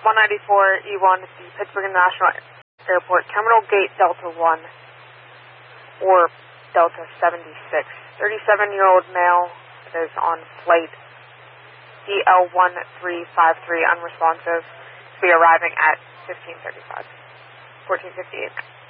194 E1 at the Pittsburgh International Airport, Terminal Gate Delta 1, or Delta 76. 37-year-old male is on flight DL1353, unresponsive, to be arriving at 1458.